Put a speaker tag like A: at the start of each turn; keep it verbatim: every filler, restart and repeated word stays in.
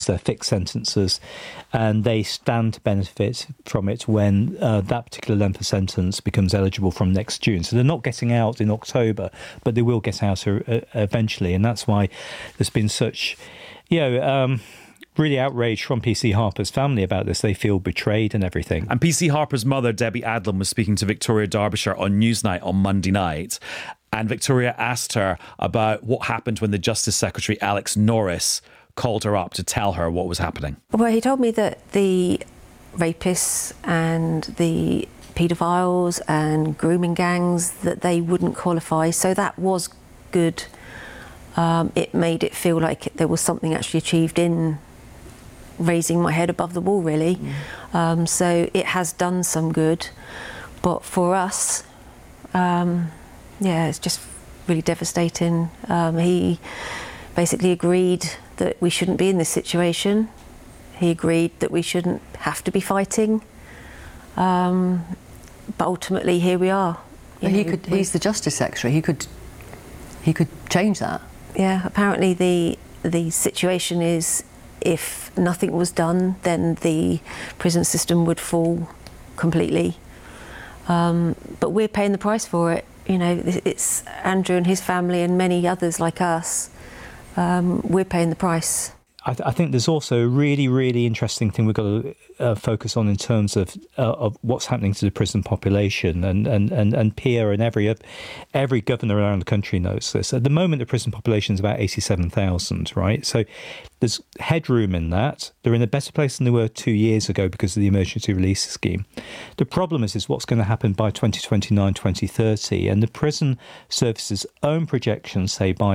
A: they're fixed sentences, and they stand to benefit from it when uh, that particular length of sentence becomes eligible from next June. So they're not getting out in October, but they will get out uh, eventually, and that's why there's been such, you know, um, really outraged from P C Harper's family about this. They feel betrayed and everything.
B: And P C Harper's mother, Debbie Adlam, was speaking to Victoria Derbyshire on Newsnight on Monday night. And Victoria asked her about what happened when the Justice Secretary, Alex Norris, called her up to tell her what was happening.
C: Well, he told me that the rapists and the paedophiles and grooming gangs, that they wouldn't qualify. So that was good. Um, it made it feel like there was something actually achieved in raising my head above the wall, really. Mm. Um, so it has done some good. But for us, um, yeah, it's just really devastating. Um, he basically agreed that we shouldn't be in this situation. He agreed that we shouldn't have to be fighting. Um, but ultimately, here we are.
D: But he could, he's the Justice Secretary. He could, he could change that.
C: Yeah, apparently the the situation is, if nothing was done, then the prison system would fall completely. Um, but we're paying the price for it. You know, it's Andrew and his family and many others like us. Um, we're paying the price.
A: I, th- I think there's also a really, really interesting thing we've got to uh, focus on in terms of uh, of what's happening to the prison population, and and and, and Pierre and every every governor around the country knows this. At the moment, the prison population is about eighty-seven thousand, right? So there's headroom in that. They're in a better place than they were two years ago because of the emergency release scheme. The problem is, is what's going to happen by twenty twenty-nine, twenty thirty, and the prison service's own projections say by